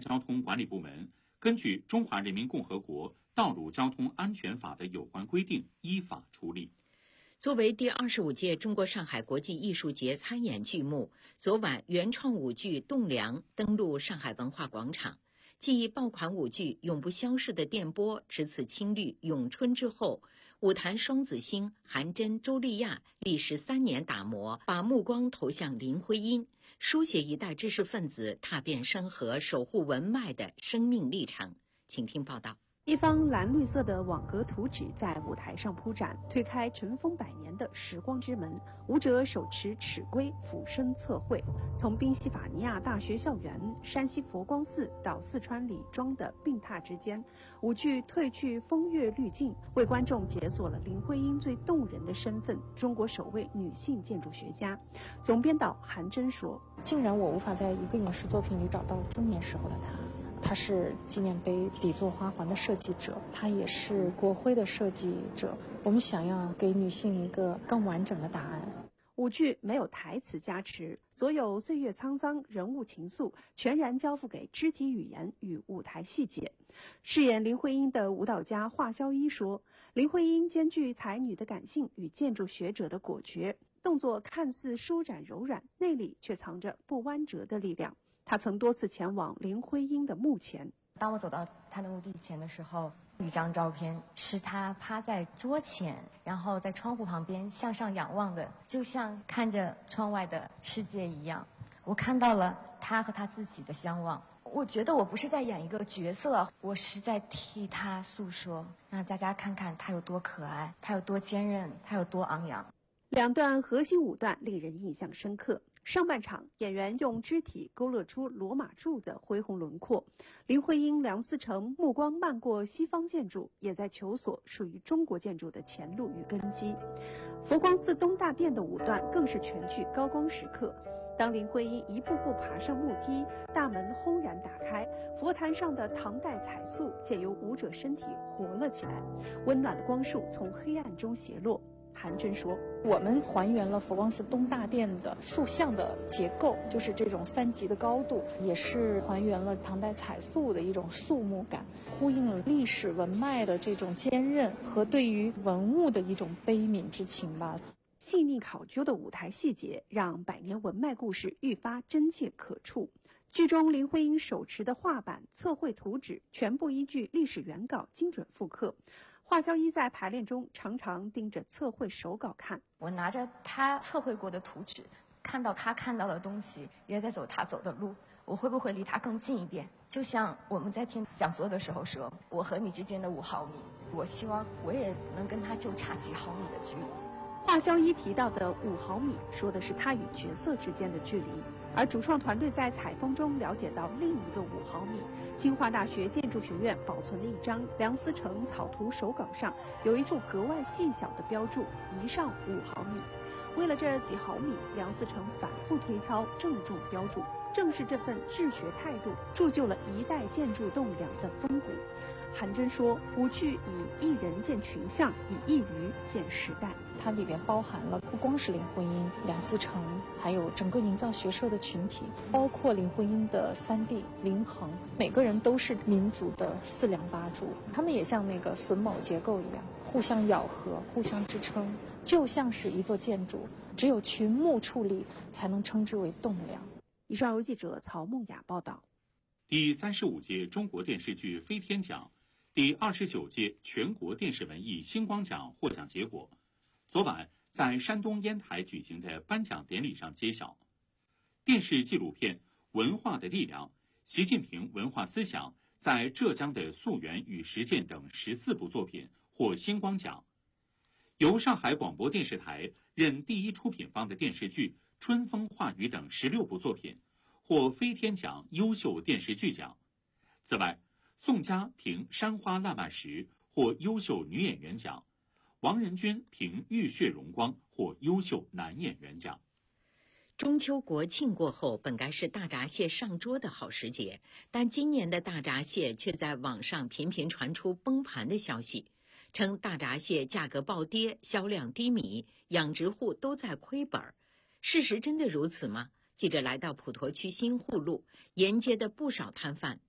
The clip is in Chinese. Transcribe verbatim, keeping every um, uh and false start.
交通管理部门根据《中华人民共和国道路交通安全法》的有关规定依法处理。 作为第二十五届中国上海国际艺术节参演剧目，昨晚原创舞剧《栋梁》登陆上海文化广场。继爆款舞剧《永不消逝的电波》《只此青绿》《咏春》之后，舞坛双子星韩真、周丽亚历时三年打磨，把目光投向林徽因，书写一代知识分子踏遍山河、守护文脉的生命历程。请听报道。 一方蓝绿色的网格图纸在舞台上铺展，推开尘封百年的时光之门。舞者手持尺规俯身测绘，从宾夕法尼亚大学校园、山西佛光寺到四川李庄的病榻之间，舞剧褪去风月滤镜，为观众解锁了林徽因最动人的身份——中国首位女性建筑学家。总编导韩真说：“ 竟然我无法在一个影视作品里找到中年时候的她。”他是纪念碑底座花环的设计者，他也是国徽的设计者。我们想要给女性一个更完整的答案。 舞剧没有台词加持，所有岁月沧桑、人物情愫全然交付给肢体语言与舞台细节。饰演林徽因的舞蹈家华萧一说：“林徽因兼具才女的感性与建筑学者的果决，动作看似舒展柔软，内里却藏着不弯折的力量。”他曾多次前往林徽因的墓前。 当我走到他的墓地前的时候，一张照片是他趴在桌前，然后在窗户旁边向上仰望的，就像看着窗外的世界一样。我看到了他和他自己的相望。我觉得我不是在演一个角色，我是在替他诉说，让大家看看他有多可爱，他有多坚韧，他有多昂扬。 两段核心舞段令人印象深刻。上半场，演员用肢体勾勒出罗马柱的恢宏轮廓。林徽因、梁思成目光漫过西方建筑，也在求索属于中国建筑的前路与根基。佛光寺东大殿的舞段更是全剧高光时刻。当林徽因一步步爬上木梯，大门轰然打开，佛坛上的唐代彩塑借由舞者身体活了起来，温暖的光束从黑暗中斜落。韩真说：“ 我们还原了佛光寺东大殿的塑像的结构，就是这种三级的高度，也是还原了唐代彩塑的一种肃穆感，呼应了历史文脉的这种坚韧和对于文物的一种悲悯之情吧。” 细腻考究的舞台细节让百年文脉故事愈发真切可触。剧中林徽因手持的画板、测绘图纸全部依据历史原稿精准复刻。华萧一在排练中常常盯着测绘手稿看。 我拿着他测绘过的图纸，看到他看到的东西，也在走他走的路。我会不会离他更近一点？就像我们在听讲座的时候说，我和你之间的五毫米，我希望我也能跟他就差几毫米的距离。 华萧一提到的五毫米，说的是他与角色之间的距离，而主创团队在采风中了解到另一个五毫米。清华大学建筑学院保存的一张梁思成草图手稿上，有一处格外细小的标注，一上五毫米。为了这几毫米，梁思成反复推敲，郑重标注。正是这份治学态度，铸就了一代建筑栋梁的风骨。韩真说，舞剧以一人见群像，以一鱼见时代。 它里边包含了不光是林徽因、梁思成，还有整个营造学社的群体，包括林徽因的三弟林衡，每个人都是民族的四梁八柱，他们也像那个榫卯结构一样，互相咬合，互相支撑，就像是一座建筑，只有群幕矗立，才能称之为栋梁。 以上由记者曹梦雅报道。 第三十五届中国电视剧飞天奖、第二十九届全国电视文艺星光奖获奖结果，昨晚在山东烟台举行的颁奖典礼上揭晓。电视纪录片《文化的力量：习近平文化思想在浙江的溯源与实践》等十四部作品获星光奖。由上海广播电视台任第一出品方的电视剧《春风化雨》等十六部作品获飞天奖优秀电视剧奖。此外，宋佳凭《山花烂漫时》获优秀女演员奖，王仁娟凭《浴血荣光》获优秀男演员奖。 中秋国庆过后，本该是大闸蟹上桌的好时节，但今年的大闸蟹却在网上频频传出崩盘的消息，称大闸蟹价格暴跌，销量低迷，养殖户都在亏本。事实真的如此吗？记者来到普陀区新户路，沿街的不少摊贩